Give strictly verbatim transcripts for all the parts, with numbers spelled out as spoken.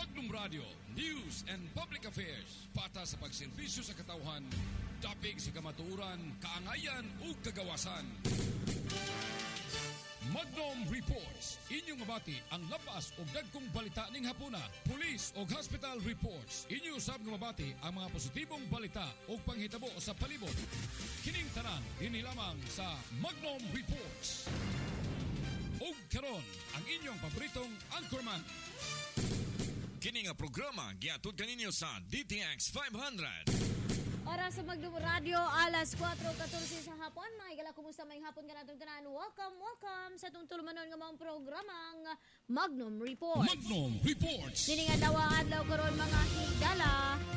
Magnum Radio, News and Public Affairs. Pata sa pagserbisyo sa katawhan, dapig sa kamatuoran, kaangayan ug kagawasan. Magnum Reports. Inyong mabati ang lapas o dagkong balita ning hapuna. Police o hospital reports. Inyo sab nga mabati ang mga positibong balita o panghitabo sa palibot. Kining tanan dinhi lamang sa Magnum Reports. Og karon ang inyong paboritong anchorman. Kini nga programa giatud kaninyo sa D T X five hundred. Oras sa Magnum Radio, alas kwatro katorse sa hapon. Mga igala, kumusta may hapon ka natong tanan? Welcome, welcome sa itong tulumanon ng mga programang Magnum Reports. Magnum Reports. Niningan daw ang adlaw karon mga higala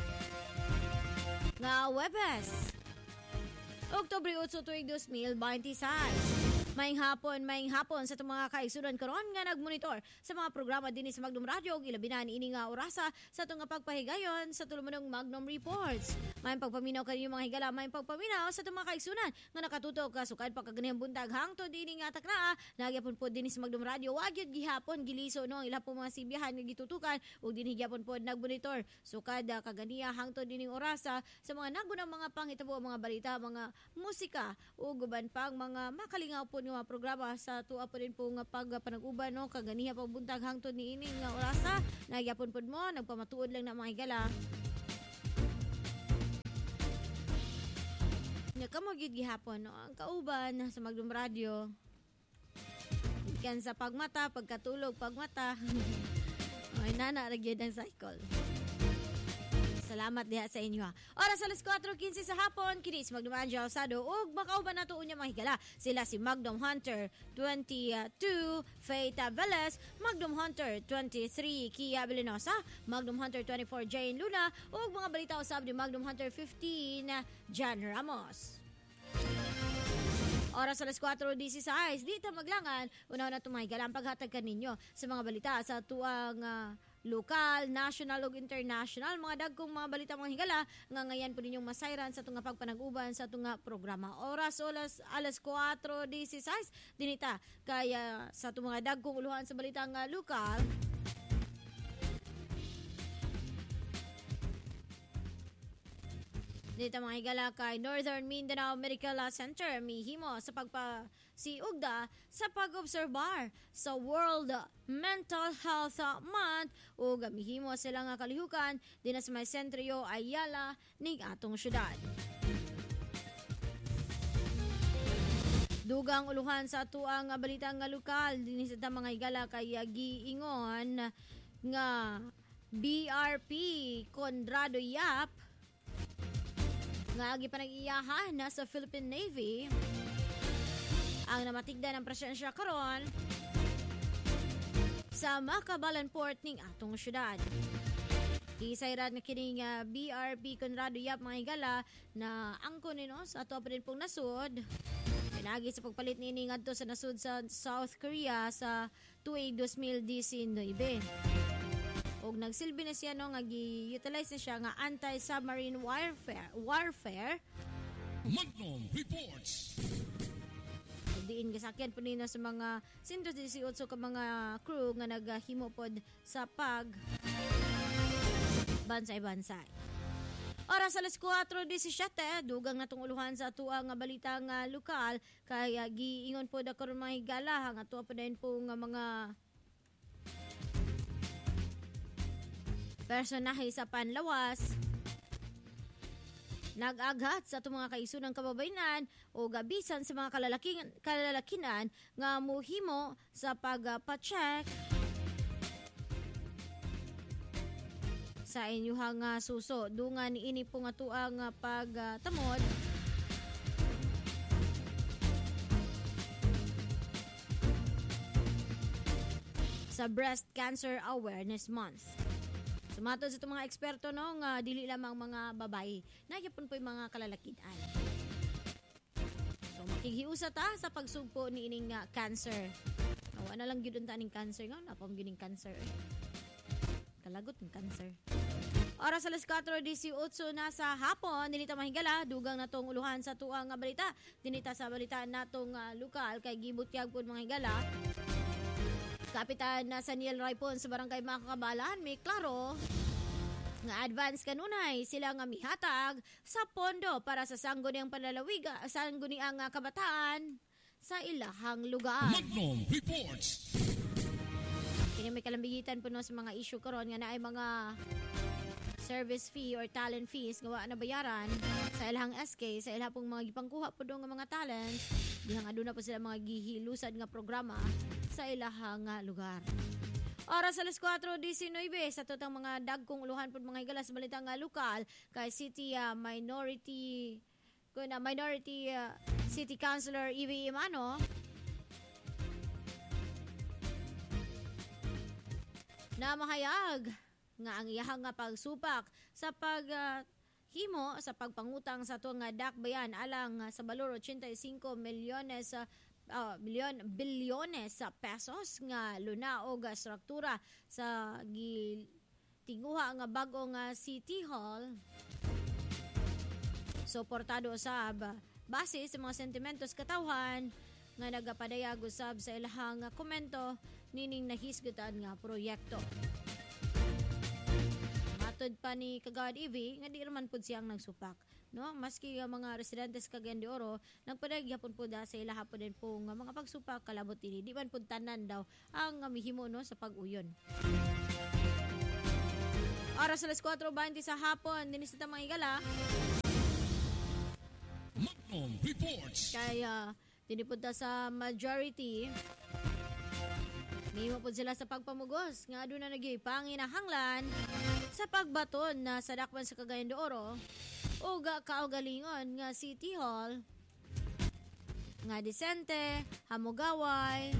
nga Webes. Oktubre eight tuig two thousand twenty-six. Maing hapon, maing hapon sa itong mga kaigsunan karon nga nagmonitor sa mga programa din sa Magnum Radio ug ilabinan ini nga orasa sa itong pagpahigayon sa tulumanong Magnum Reports. Maing pagpaminaw kaninyo mga higala, maing pagpaminaw sa itong mga kaigsunan nga nakatutok kasukad pagkaganihang buntag hangtod ini nga takna nagyapon po din sa Magnum Radio wa gyud gihapon giliso no ang ila po mga sibihan nga gitutukan ug dinhi gyapon po nagmonitor sukad kaganiya hangtod ining orasa sa mga nagunang mga panghitabo, mga balita, mga musika ug uban pang mga makalingaw po nga programa sa tuwa po din po nga pagpanag-uban no kaganiha pang buntag hangtod ni ining nga orasa nagyapon pod mo nagpamatuod lang na mga higala nya kamo gyud gihapon no ang kauban sa Magnum Radio kan sa pagmata pagkatulog pagmata ay nana ra gyud ang cycle. Salamat diha sa inyo ha. Oras alas kwatro quince sa hapon, kini si Magnum Angel Alsado ug makauban nato unya mga higala. Sila si Magnum Hunter twenty-two, Faith Velez, Magnum Hunter twenty-three, Kia Vilinosa, Magnum Hunter twenty-four, Jane Luna ug mga balita usab ni Magnum Hunter fifteen, Jan Ramos. Oras alas kwatro dieciséis, di ta maglangan, una na tumahigala ang paghatag kaninyo sa mga balita sa tuang uh, lokal, national ug international, mga dagkong mga balita mga higala nga ngayon po ninyong masayran sa tunga pagpanag-uban sa tunga programa. Oras oras alas kwatro dieciséis dinita kaya sa tunga dagkong uluhan sa balita nga lokal. Dito mga higala kay Northern Mindanao Medical Center mihimo sa pagpa si Ugda sa pag-obserbar sa World Mental Health Month ug mihimo sila nga kalihukan dinha sa may Sentro Ayala ning atong syudad. Dugang uluhan sa atuang balita nga lokal dinhi sa mga higala kay giingon nga B R P Conrado Yap nga agi panag-iyahan na sa Philippine Navy ang namatigdan ng presensya karon sa Macabalan Port ning atong syudad. Isayran na kining uh, B R P Conrado Yap mga higala na angko nino sa ato pa din pong nasud. Pinagi sa pagpalit nini ngadto sa nasud sa South Korea sa tuig two thousand nineteen. Og nagsilbi na siya no nga gi-utilize na siya nga anti-submarine warfare warfare Magnum Reports. So, diin gasakyan po nina sa mga one hundred eighteen ka mga crew nga naghimo pod sa pag bansay-bansay. Oras alas kwatro diecisiete, dugang natong uluhan sa atua nga balita nga lokal kaya giingon po da karon mga higala hang atua pa din po nga mga personahe sa panlawas nag-aghat sa itong mga kaigsunang kababayanan o gabisan sa mga kalalaking, kalalakinan nga muhimo sa pagpacheck sa inyuhang uh, suso. Dungan ini po nga tuang uh, pagtamod sa Breast Cancer Awareness Month. Sumatod sa itong mga eksperto no, nga dili lamang mga babae. Nagyapon po yung mga kalalakian. So makikhiusa ta sa pagsugpo ni ining uh, cancer. Awa na lang gyud unta ning cancer nga, napam gyud ning cancer. Kalagot ng cancer. Oras alas kwatro dieciocho na sa hapon, dinita mahigala, dugang natong uluhan sa tuang nga balita. Dinita sa balita natong uh, lokal kay gibutyag pud mga higala. Kapitan na Saniel Raipon sa Barangay Makakabalan, may klaro nga advance kanunay sila nga mihatag sa pondo para sa sangguniang panlalawiga, sangguniang uh, kabataan sa ilahang lugar. Magnum Reports. Kini may kalambigitan po no sa mga issue karon nga na ay mga service fee or talent fees gawa na bayaran sa ilahang S K, sa ilahang pong mga gipangkuha po doon nga mga talents, dihang aduna po sila mga gihilusad nga programa sa ilahang uh, lugar. Oras alas kwatro disenwebe sa tutang mga dagkong uluhan po mga higala sa balita nga lokal kay City uh, Minority kuna Minority uh, City Councilor Evie Imano na mahayag nga ang iyahang nga pagsupak sa pag uh, himo sa pagpangutang sa tuwang nga dakbayan alang uh, sa balor eighty-five milyones sa uh, uh, bilyon bilyones sa pesos nga luna o ga struktura sa gitinguha nga bagong uh, City Hall. Suportado usab base sa mga sentimentos katawhan nga nagapadayag usab sa ilahang uh, komento nining nahisgutan nga proyekto. Matod pa ni Kagawad Evie nga di naman pud siyang nagsupak, no? Maski uh, mga residentes Cagayan de Oro nagpadayag gyapon pud sa ilaha pud din po nga mga pagsupak kalabot ini di man pud tanan daw ang uh, mihimo no sa pag-uyon. Oras alas kwatro twenty sa hapon dinhi sa mga higala. Magnum Reports. Kaya tinipunta sa majority Nimo po sila sa pagpamugos nga aduna nagyoy panginahanglan sa pagbaton na sa dakpan sa Cagayan de Oro o ga kaugalingon nga City Hall nga disente, hamugaway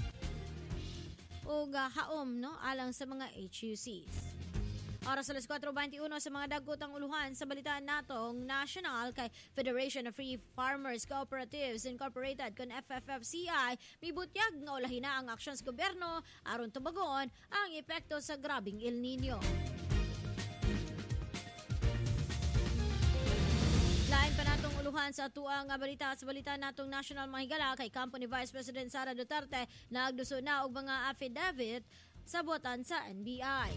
o ga haom no alang sa mga H U Cs. Oras alas kwatro twenty-one sa mga dagkotang uluhan sa balitaan natong national kay Federation of Free Farmers Cooperatives Incorporated kon F F F C I mibutyag nga ulahin na ang aksyon sa gobyerno aron tubagon ang epekto sa grabing El Nino. Lain pa natong uluhan sa tuang balita sa balita natong national mahigala kay kampo ni Vice President Sara Duterte nagduso na og mga affidavit sa buwatan sa N B I.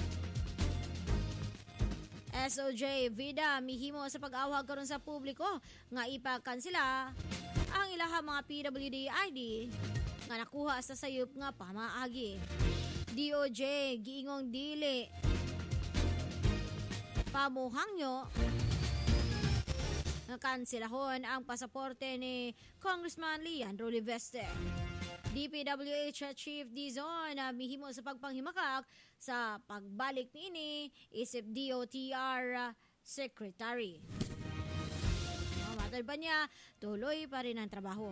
S O J Vida mihimo sa pag-awhag karon sa publiko nga ipakansela ang ilahang mga P W D I D nga nakuha sa sayop nga pamaagi. D O J giingong dili pamuhangyo nga kanselahon ang pasaporte ni Congressman Leandro Liveste. D P W H Chief Dizon na mihimo sa pagpanghimakak sa pagbalik niini isip D O T R Secretary. Mamatay pa niya, tuloy pa rin ang trabaho.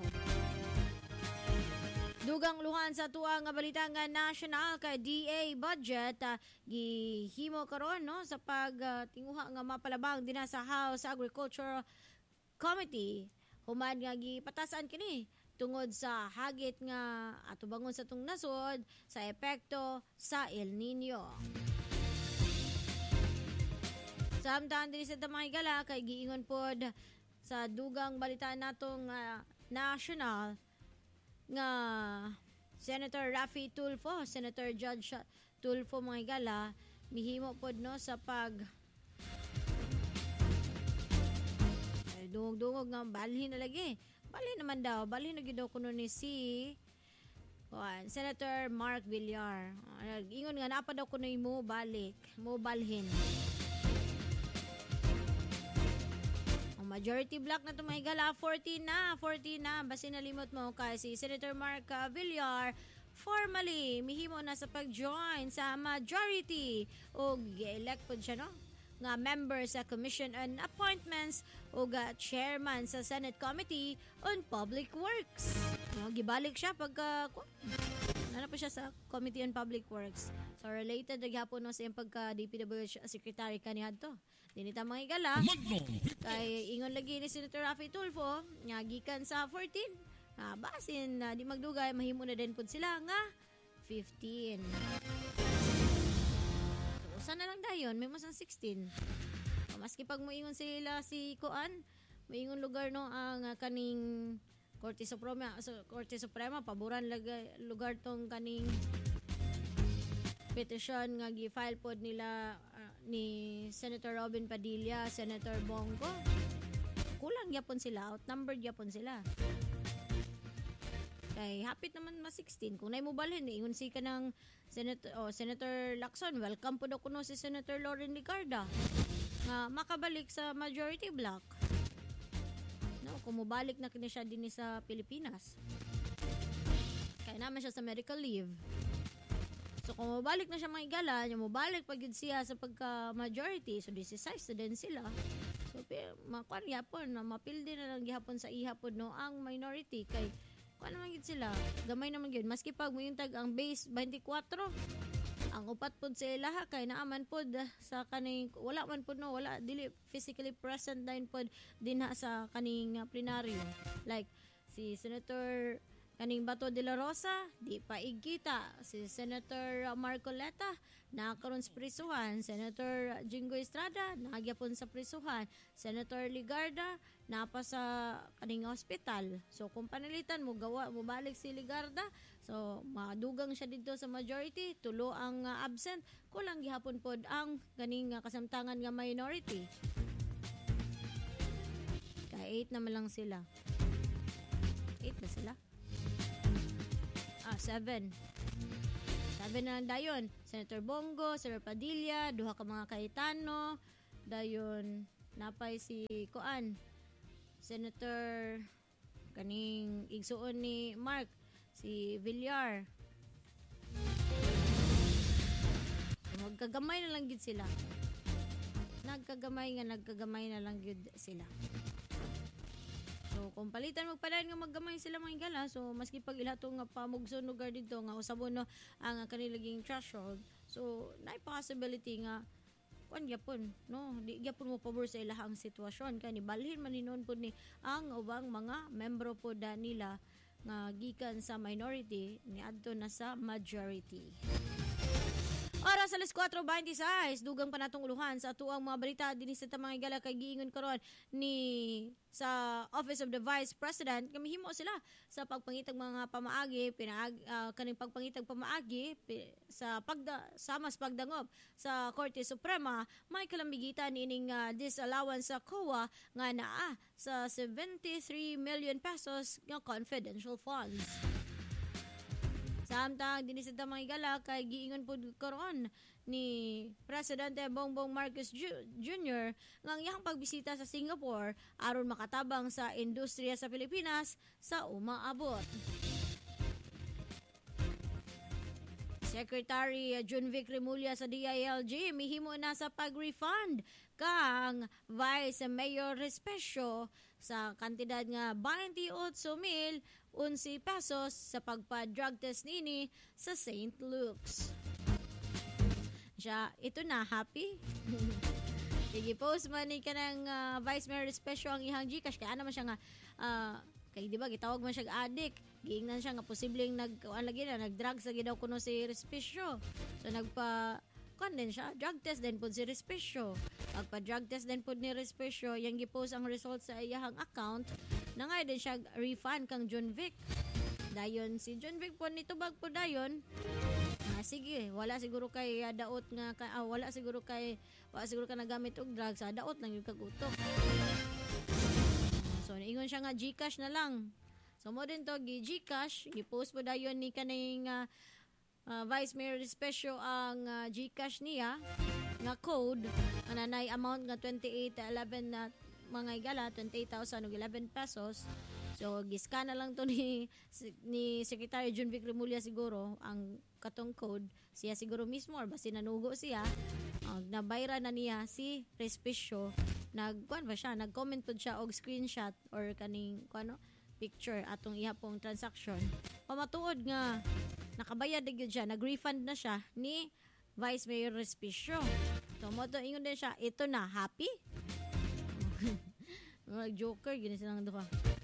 Dugang luhan sa tuang nga balita nga national kay D A budget uh, gihimo karon no sa pagtinguha uh, nga mapalabang dinha sa House Agriculture Committee human nga gipatasan kini tungod sa hagit nga atubangon sa tung nasod sa epekto sa El Nino. Samtang diri sa Tamahigala kay giingon pod sa dugang balitaan natong uh, national nga Senator Raffy Tulfo, Senator Judge Tulfo Mahigala mihimo pod no sa pag ay dungog-dungog nga balhin na lagi. Balhin naman daw. Balhin na gid daw kuno ni si Juan, Senator Mark Villar. Ingon nga napa daw kuno mo balik, mo balhin. Ang majority block na tumahigala forty na, forty na. Basi nalimot mo kay si Senator Mark uh, Villar formally mihimo na sa pag-join sa majority o gi-elect pod siya no nga member sa Commission on Appointments o ga chairman sa Senate Committee on Public Works. No, gibalik siya pagka uh, ano pa siya sa Committee on Public Works. So related na gihapon no sa iyang pagka D P W H Secretary kaniadto. Dinita mga igala. Kay ingon lagi ni Senator Raffy Tulfo nga gikan sa fourteen. Ah, basin na uh, di magdugay mahimo na din pud sila nga fifteen. Sana lang dayon, may mas ang sixteen. O, maski pag moingon sila si Kuan, moingon lugar no ang uh, kaning Korte Suprema, so, Korte Suprema paboran lagay lugar tong kaning petition nga gi-file pod nila uh, ni Senator Robin Padilla, Senator Bongo. Kulang gyapon sila, outnumbered gyapon sila. Kay hapit naman ma sixteen kung nay mo balhin ingon si ka ng Senator oh, Senator Lacson, welcome po daw kuno si Senator Lauren Ligarda nga makabalik sa majority block. No, kung mubalik na kini siya din sa Pilipinas. Kaya naman siya sa medical leave. So kung mabalik na siya mga igala, yung mabalik pag yun siya sa pagka-majority, so decisive na din sila. So makuan yapon na mapildi na lang gihapon sa ihapon no ang minority kay kuan naman gid sila. Gamay naman gyud maski pag moyuntag ang base twenty-four. Ang upat pod sa ilaha kay naaman pod sa kaning wala man pod no wala dili physically present din pod dinha sa kaning uh, plenaryo. Like si Senator kaning Bato de la Rosa, di pa igkita. Si Senator Marcoleta, nakaroon sa prisuhan. Senator Jingo Estrada, nagyapon sa prisuhan. Senator Ligarda, napa sa kaning hospital. So, kung panalitan mo, gawa, mo balik si Ligarda, so, madugang siya dito sa majority, tulo ang uh, absent, kulang gihapon pod ang kaning uh, kasamtangan nga minority. Kaya eight naman lang sila. eight na sila? Ah, seven. Seven na lang dayon. Senator Bongo, Senator Padilla, duha ka mga Cayetano, dayon napay si Kuan, Senator kaning igsuon ni Mark, si Villar. Magkagamay na lang gid sila. Nagkagamay nga, nagkagamay na lang gid sila. So, kung palitan magpadayon nga maggamay sila mga igala, so, maski pag ilato nga pamugson lugar dito, nga usabon no, ang kanilang threshold, so, na possibility nga, kuan gyapon, no, di gyapon mo pabor sa ilahang sitwasyon, kaya ni balhin maninon po ni ang ubang mga membro po da nila nga gikan sa minority, ni adto na sa majority. Oras alas four twenty-six, dugang pa natong uluhan sa atuang mga balita din sa mga igala kay giingon karon ni sa Office of the Vice President kamihimo sila sa pagpangitag mga pamaagi pinaag uh, kaning pagpangitag pamaagi pi, sa pagda sama sa pagdangob sa Korte Suprema may kalambigitan ining uh, disallowance sa C O A nga naa sa seventy-three million pesos nga confidential funds. Samtang dinisita mga igala kay giingon po karon ni Presidente Bongbong Marcos Junior nga iyang pagbisita sa Singapore aron makatabang sa industriya sa Pilipinas sa umaabot. Secretary Junvic Remulla sa D I L G mihimo na sa pag-refund kang Vice Mayor Respecio sa kantidad nga twenty-eight mil eleven pesos sa pagpa-drug test nini sa Saint Luke's. Siya, ito na, happy? I-post man ni ka ng uh, Vice Mayor Respecio ang ihang Gcash. Kaya naman siya nga, uh, kaya di ba, gitawag man siya addict. Giingnan siya nga, posibleng nag, lagi na, nag-drugs lagi daw kuno si Respecio. So, nagpa, kuan din siya, drug test din po si Respecio. Pagpa-drug test din po ni Respecio, yung gipost ang results sa iyahang account, na nga din siya refund kang John Vic. Dayon, si John Vic po nito bag po dayon, ah, sige, wala siguro kay uh, daot nga, ka, ah, wala siguro kay, wala siguro ka nagamit og drugs, ah, daot nang yung kagutok. So, ingon siya nga, Gcash na lang. So, mo din to, Gcash, i-post po dayon ni kaning uh, uh, Vice Mayor Respecio ang uh, Gcash niya, nga code, ang nanay amount nga twenty-eight eleven na mga igala, twenty-eight thousand eleven pesos. So, giscan na lang to ni, ni Secretary Junvic Remulla siguro, ang katong code. Siya siguro mismo, or basta nanugo siya, uh, nabayra na niya si Respecio. Nag-kuan ba siya, nag-comment po siya og screenshot or kaning, kuano, picture atong ihapong transaction. Pamatuod nga, nakabayad na yun siya, nag-refund na siya ni Vice Mayor Respecio. So, mo to, ingon din siya, ito na, happy? Joker, gini silang duha.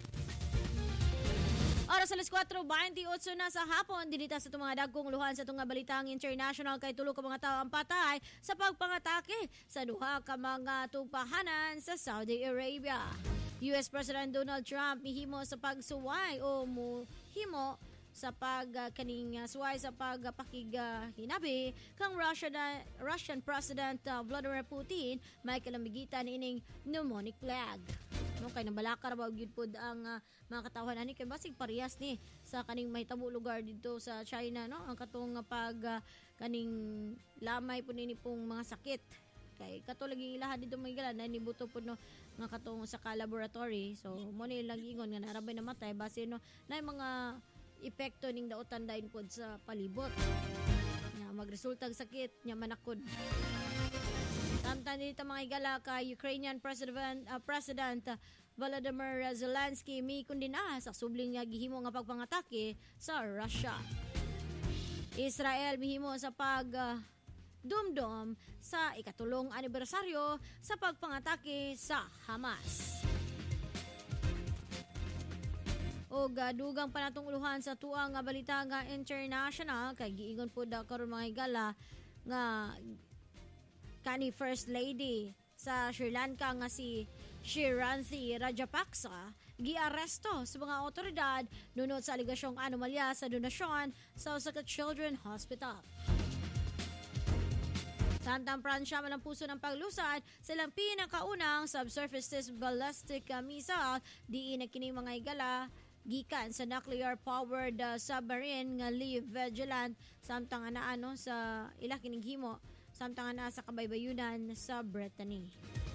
Oras alas four twenty-eight na sa hapon, dinita sa itong mga dagkong luhan sa itong balitang international kay tulo ka mga tao ang patay sa pagpangatake sa duha ka mga tupahanan sa Saudi Arabia. U S President Donald Trump mihimo sa pagsuway o muhimo sa pag uh, kaning uh, suway sa pagpakig uh, hinabi kang Russia na, Russian President uh, Vladimir Putin may kalambigitan ining pneumonic plague. No, kay nabalakar ba gyud pud ang uh, mga katawhan ani kay basig parehas ni sa kaning mahitabo lugar dito sa China, no, ang katong uh, pag uh, kaning lamay pud nini pong mga sakit kay kato lagi lahat dito may gala na nibuto pud no nga katong sa ka-laboratory. So mo ni lang ingon nga narabay namatay base no na mga epekto ning daotan dayon pud sa palibot nga magresulta og sakit nya manakod. Samtang dito mga igala kay Ukrainian President uh, President uh, Volodymyr Zelensky mi kundina sa subling nga gihimo nga pagpangatake sa Russia. Israel mihimo sa pag uh, dumdum sa ikatulong anibersaryo sa pagpangatake sa Hamas. O dugang panatong uluhan sa tuang nga balita nga international kay giingon po da karon mga higala nga kani First Lady sa Sri Lanka nga si Shiranthi Rajapaksa giaresto sa mga otoridad nunod sa aligasyong anomalya sa donasyon sa usa ka children hospital. Samtang Pransya man ang puso ng paglusad silang pinakaunang subsurface ballistic missile diin na kini mga igala gikan sa nuclear powered uh, submarine nga Live Vigilant samtang ana ano sa ila kining himo samtang ana sa kabaybayunan sa Brittany.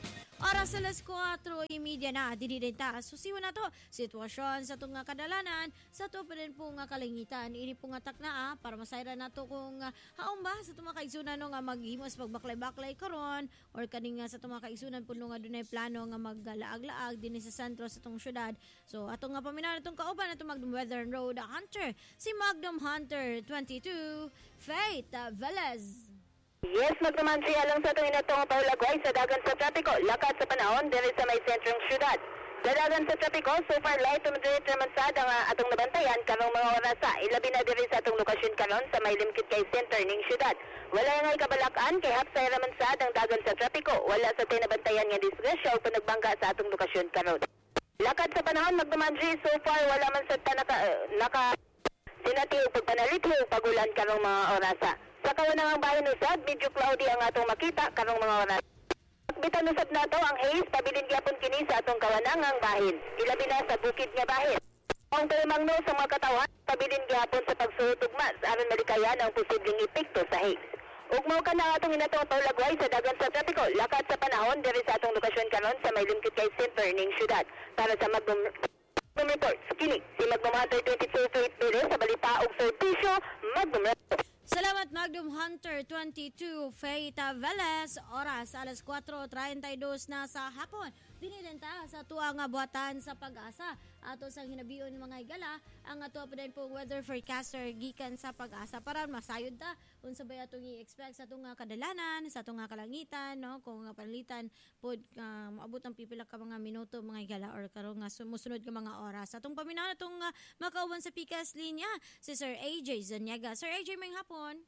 Oras sa alas kwatro media na dinidenta susiwan na to sitwasyon sa itong nga kadalanan sa ito pa rin po nga kalangitan ini po nga takna para masayra na to kung uh, haong ba sa itong mga kaigsunan no, nga maghimos pagbaklay-baklay karon or kaning nga sa itong mga kaigsunan po no, nga dunay plano nga maglaag-laag din sa sentro sa itong syudad. So atong nga paminaw itong kauban itong Magnum Weather Road Hunter si Magnum Hunter twenty-two Faith uh, Velez. Yes, magnaman siya lang sa itong inatong paulagway sa dagan sa trapiko. Lakat sa panahon, diri sa may sentrong syudad. Sa dagan sa trapiko, so far light tumidirit naman sa ang atong nabantayan karong mga orasa. Ilabi na diri sa atong lokasyon karon sa may limkit kay center ning syudad. Wala nga kabalakan kay hapsay raman sa ang dagan sa trapiko. Wala sa tinabantayan nga disgrasya o panagbangka sa atong lokasyon karon. Lakat sa panahon, magnaman siya so far wala man sa tanaka, uh, naka sinati o pagpanalitho pagulan karong mga orasa. Sa kawanang bahin usad, medyo cloudy ang atong makita karong mga oras. Pagbitan usad nato ang haze, pabilin gyapon kini sa atong kawanang bahin. Ilabi na sa bukid nga bahin. Ang talimangno sa mga katawan, pabilin gyapon sa pagsuhutugma aron malikayan ang posibleng epekto sa haze. Ug mao ka na atong inatong paulagway sa dagan sa trapiko, lakad sa panahon diri sa atong lokasyon karon sa may limkit kay center ning syudad. Para sa Magnum Report, kini si Magnum Hunter twenty-two Faith Velez sa balita ug servisyo Magnum Report. Salamat Magnum Hunter twenty-two Faith Velez. Oras alas kwatro treinta y dos na sa hapon. Dinidenta sa tuang nga buhatan sa pag-asa. Ato sa hinabion mga igala ang ato pa din po weather forecaster gikan sa pag-asa para masayod ta unsa bay atong i-expect sa atong nga kadalanan, sa atong nga kalangitan, no, kung nga panlitan pod uh, maabot ang pipila ka mga minuto mga igala or karon nga sumusunod ka mga oras. Atong paminaw atong uh, makauban sa Pikas linya si Sir A J Zaniaga. Sir A J, may hapon.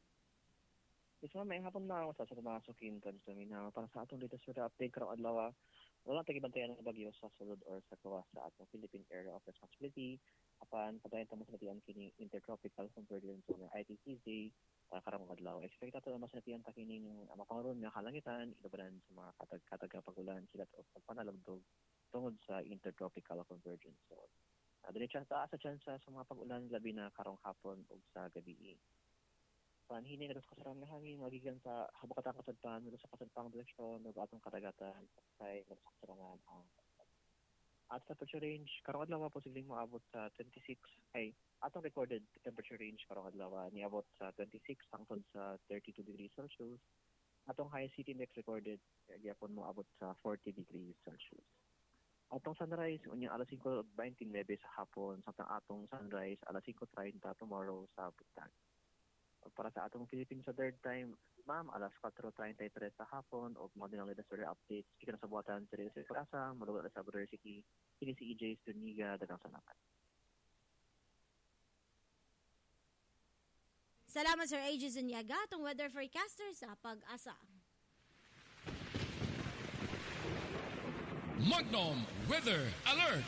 Yes, ma'am, may hapon na ako sa sa mga sukintan sa mina para sa atong latest weather update karong adlaw. Wala tagibantayan ng bagyo sa sulod or sa kawas sa atong Philippine Area of Responsibility. Apan padayon tamo sa natian kini intertropical convergence ng I T C Z uh, karong adlaw. Expect ato na mas natian ta kining uh, mapangaron nga kalangitan ilabanan sa mga katag-katag nga pagulan sila o pagpanalagdog tungod sa intertropical convergence. So, uh, dili chance sa chance sa mga pagulan labi na karong hapon ug sa gabi. Panhini na sa kasarang nga hangin magigan sa habakatang kasadpan mula sa kasadpang direksyon ng atong kadagatan kay sa kasarangan ang at sa temperature range karong adlaw posibleng moabot sa twenty-six ay atong recorded temperature range karong adlaw niabot sa twenty-six hangtod sa thirty-two degrees Celsius. Atong high city index recorded gyapon moabot sa forty degrees Celsius. Atong sunrise unya alas singko twenty-nine sa hapon samtang atong sunrise alas singko treinta tomorrow sa buntag. Para sa atong Philippines sa third time, ma'am, alas kwatro treinta y tres sa hapon o mga dinang latest weather updates. Kika na sa buhatan sa Rio City Plaza, malugot na sa Border City, kini si E J Stuniga, dagang salamat. Salamat Sir A J Zaniaga, itong weather forecaster sa pag-asa. Magnum Weather Alert.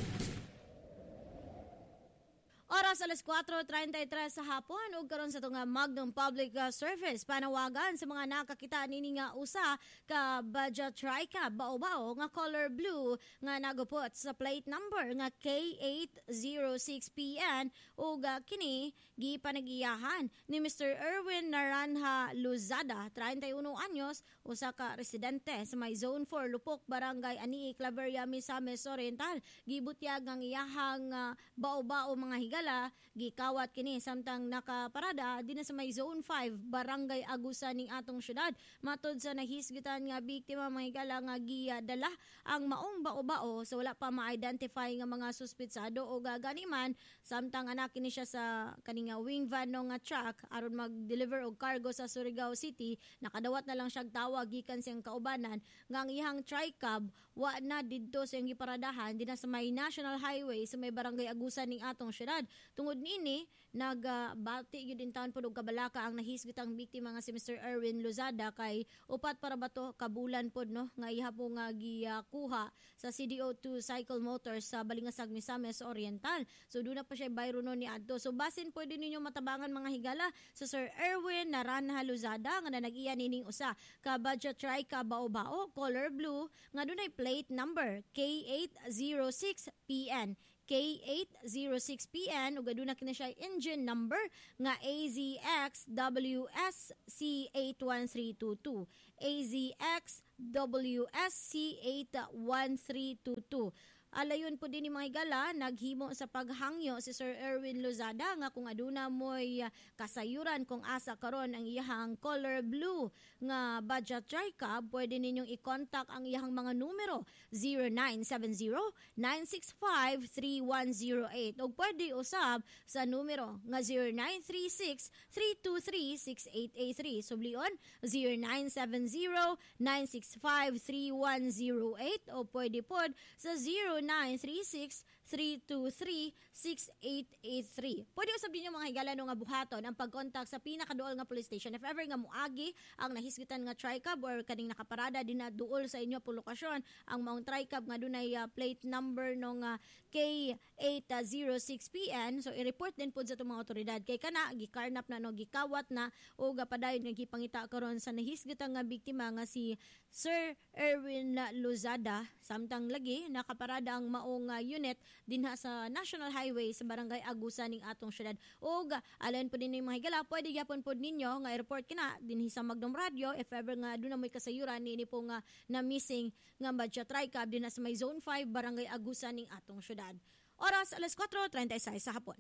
Oras alas kwatro treinta y tres sa hapon ug karon sa tunga Magnum Public uh, Service panawagan sa mga nakakita nini nga usa ka Badja Tricab bao-bao nga color blue nga nagupot sa plate number nga K eight zero six P N ug uh, kini gipanagiyahan ni Mister Erwin Naranja Luzada, thirty-one anyos, usa ka residente sa may Zone four Lupok, Barangay Anii, Claveria, Misamis Oriental. Gibutyag ang iyahang uh, bao-bao mga higa Gala, gikawat kini samtang nakaparada din sa may Zone five, Barangay Agusan ning atong syudad. Matod sa nahisgitan nga biktima mga higala nga giyadala ang maong bao-bao so wala pa ma-identify nga mga suspitsado o gaganiman samtang anak kini siya sa kaninga wing van no nga truck aron mag-deliver og cargo sa Surigao City. Nakadawat na lang siyang tawag gikan siyang kaubanan nga ang iyang tricab wa na didto sa iyang giparadahan din sa may National Highway sa may Barangay Agusan ning atong syudad. Tungod nini, nagbati uh, yun din taon po og kabalaka ang nahisgitang biktima nga si Mister Erwin Luzada kay upat para bato kabulan pod no nga iha po nga giyakuha sa C D O two Cycle Motors sa Balingasag, Misamis Oriental. So doon na pa siya bayro no ni adto. So basin pwede ninyo matabangan mga higala sa Sir Erwin Naranja Luzada nga nag-iya nining usa ka Badja Tricab bao-bao color blue nga dunay plate number K eight zero six P N. K eight zero six P N ug aduna kini siya engine number nga A Z X W S C eight one three two two. A Z X W S C eight one three two two. Alayon po din ni mga higala, naghimo sa paghangyo si Sir Erwin Luzada nga kung aduna mo'y kasayuran kung asa karon ang iyahang color blue nga Badja Tricab, pwede ninyong i-contact ang iyahang mga numero zero nine seven zero nine six five three one zero eight o pwede usab sa numero nga zero nine three six three two three six eight eight three. Sublion zero nine seven zero nine six five three one zero eight o pwede pod sa zero nine three six three two three six eight eight three. Pwede usab din yung mga higala no nga buhaton ang pag-contact sa pinakaduol nga police station if ever nga muagi ang nahisgitan nga tricab or kaning nakaparada din na duol sa inyo po lokasyon ang maong tricab nga dunay uh, plate number no nga K eight zero six P N. So i-report din pod sa itong mga otoridad kay kana gikarnap na no gikawat na o gapadayon nga gipangita karon sa nahisgitan nga biktima nga si Sir Erwin Luzada samtang lagi nakaparada ang maong uh, unit dinha sa National Highway sa Barangay Agusan ning atong syudad. Og alayon po din yung mga higala, pwede gyapon pod ninyo nga i-report kina dinhi sa Magnum Radio if ever nga doon na may kasayuran ni po nga na missing nga Badja Tricab dinha sa may Zone five Barangay Agusan ning atong syudad. Oras alas kwatro treinta y seis sa hapon.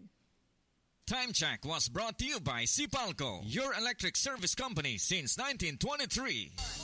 Time check was brought to you by Sipalco, your electric service company since nineteen twenty-three.